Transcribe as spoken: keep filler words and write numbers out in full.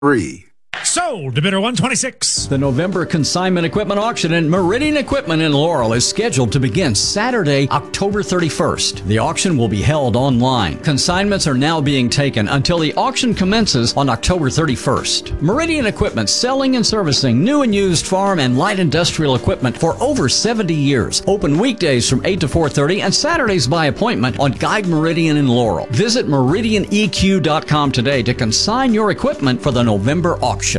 three. Sold to bidder one twenty-six. The November consignment equipment auction in Meridian Equipment in Laurel is scheduled to begin Saturday, October thirty-first. The auction will be held online. Consignments are now being taken until the auction commences on October thirty-first. Meridian Equipment, selling and servicing new and used farm and light industrial equipment for over seventy years. Open weekdays from eight to four thirty and Saturdays by appointment on Guide Meridian in Laurel. Visit meridian e q dot com today to consign your equipment for the November auction.